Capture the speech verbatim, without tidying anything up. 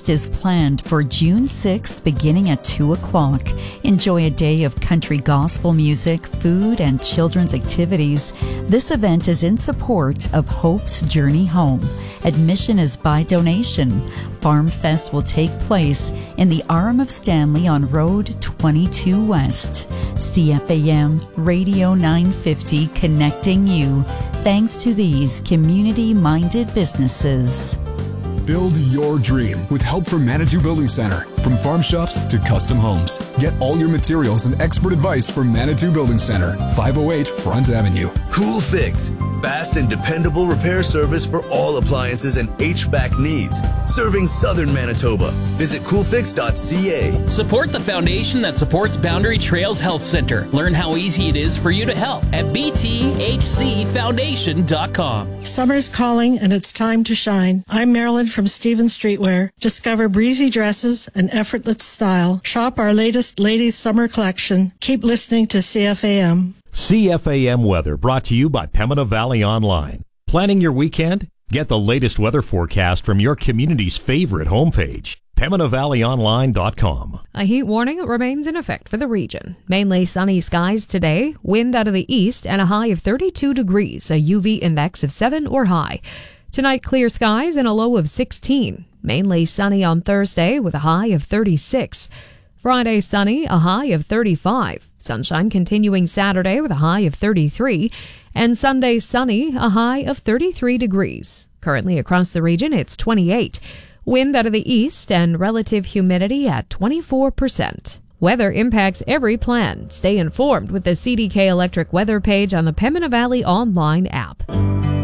Fest is planned for June sixth, beginning at two o'clock. Enjoy a day of country gospel music, food, and children's activities. This event is in support of Hope's Journey Home. Admission is by donation. Farm Fest will take place in the Arm of Stanley on Road twenty-two West. C F A M Radio nine fifty, connecting you. Thanks to these community-minded businesses. Build your dream with help from Manitou Building Center. From farm shops to custom homes. Get all your materials and expert advice from Manitou Building Center, five oh eight Front Avenue. Cool Fix. Fast and dependable repair service for all appliances and H V A C needs. Serving Southern Manitoba. Visit cool fix dot c a. Support the foundation that supports Boundary Trails Health Center. Learn how easy it is for you to help at b t h c foundation dot com. Summer's calling and it's time to shine. I'm Marilyn from Stevens Streetwear. Discover breezy dresses and effortless style. Shop our latest ladies' summer collection. Keep listening to C F A M. C F A M weather brought to you by Pembina Valley Online. Planning your weekend? Get the latest weather forecast from your community's favorite homepage, pembina valley online dot com. A heat warning remains in effect for the region. Mainly sunny skies today, wind out of the east, and a high of thirty-two degrees, a U V index of seven or high. Tonight, clear skies and a low of sixteen. Mainly sunny on Thursday with a high of thirty-six. Friday, sunny, a high of thirty-five. Sunshine continuing Saturday with a high of thirty-three. And Sunday, sunny, a high of thirty-three degrees. Currently across the region, it's twenty-eight. Wind out of the east and relative humidity at twenty-four percent. Weather impacts every plan. Stay informed with the C D K Electric weather page on the Pembina Valley Online app.